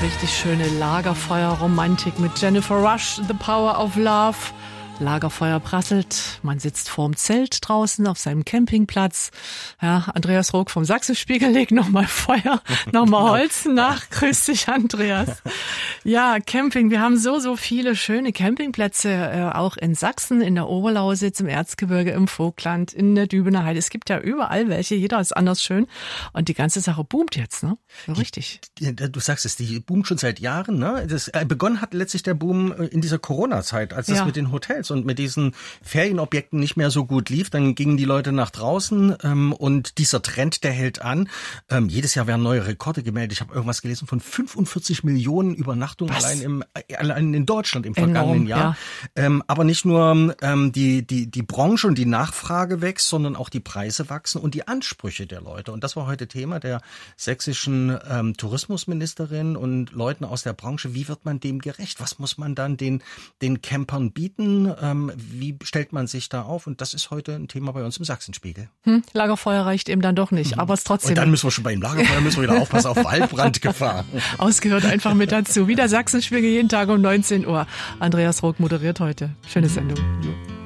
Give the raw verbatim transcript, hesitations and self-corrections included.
Richtig schöne Lagerfeuerromantik mit Jennifer Rush, The Power of Love. Lagerfeuer prasselt, man sitzt vorm Zelt draußen auf seinem Campingplatz. Ja, Andreas Rook vom Sachsenspiegel legt nochmal Feuer, nochmal Holz nach. Grüß dich, Andreas. Ja, Camping, wir haben so, so viele schöne Campingplätze, äh, auch in Sachsen, in der Oberlausitz, im Erzgebirge, im Vogtland, in der Dübener Heide. Es gibt ja überall welche, jeder ist anders schön. Und die ganze Sache boomt jetzt, ne? So richtig. Die, die, du sagst es, die boomt schon seit Jahren, ne? Das, äh, begonnen hat letztlich der Boom in dieser Corona-Zeit, als das Ja. mit den Hotels und mit diesen Ferienobjekten nicht mehr so gut lief. Dann gingen die Leute nach draußen ähm, und dieser Trend, der hält an. Ähm, jedes Jahr werden neue Rekorde gemeldet. Ich habe irgendwas gelesen von fünfundvierzig Millionen Übernachtungen Was? allein im äh, allein in Deutschland im Enorm, vergangenen Jahr. ja. Ähm, aber nicht nur ähm, die die die Branche und die Nachfrage wächst, sondern auch die Preise wachsen und die Ansprüche der Leute. Und das war heute Thema der sächsischen ähm, Tourismusministerin und Leuten aus der Branche. Wie wird man dem gerecht? Was muss man dann den den Campern bieten? Ähm, wie stellt man sich da auf? Und das ist heute ein Thema bei uns im Sachsenspiegel. Hm, Lagerfeuer reicht eben dann doch nicht, aber es trotzdem. Und dann müssen wir schon beim Lagerfeuer müssen wir wieder aufpassen auf Waldbrandgefahr. Ausgehört einfach mit dazu. Wie der Sachsenspiegel jeden Tag um neunzehn Uhr. Andreas Rook moderiert heute. Schöne Sendung.